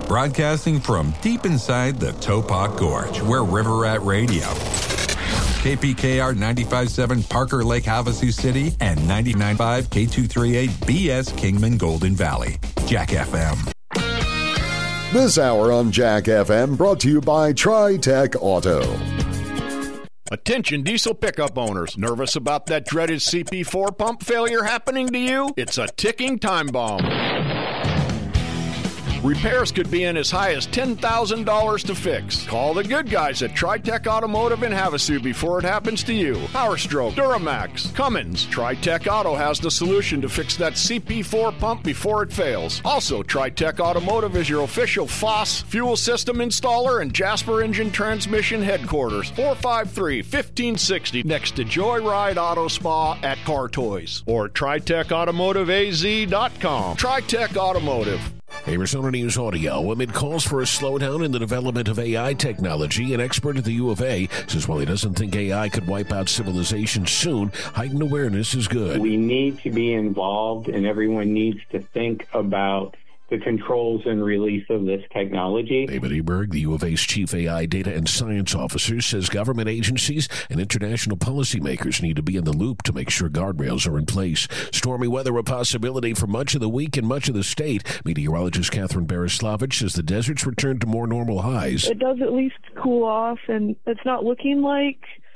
Broadcasting from deep inside the Topop Gorge, where River Rat Radio, KPKR 95.7 Parker Lake, Havasu City, and 99.5 K238 BS Kingman Golden Valley. Jack FM. This hour on Jack FM brought to you by Tri-Tech Auto. Attention diesel pickup owners. Nervous about that dreaded CP4 pump failure happening to you? It's a ticking time bomb. Repairs could be in as high as $10,000 to fix. Call the good guys at Tri-Tech Automotive in Havasu before it happens to you. PowerStroke, Duramax, Cummins. Tri-Tech Auto has the solution to fix that CP4 pump before it fails. Also, Tri-Tech Automotive is your official FOSS fuel system installer and Jasper Engine Transmission headquarters. 453-1560 next to Joyride Auto Spa at Car Toys. Or TriTechAutomotiveAZ.com. Tri-Tech Automotive. Arizona News Audio. Amid calls for a slowdown in the development of AI technology, an expert at the U of A says while he doesn't think AI could wipe out civilization soon, heightened awareness is good. We need to be involved, and everyone needs to think about the controls and release of this technology. David Eberg, the U of A's chief AI data and science officer, says government agencies and international policymakers need to be in the loop to make sure guardrails are in place. Stormy weather a possibility for much of the week in much of the state. Meteorologist Catherine Bereslavich says the deserts return to more normal highs. It does at least cool off, and it's not looking like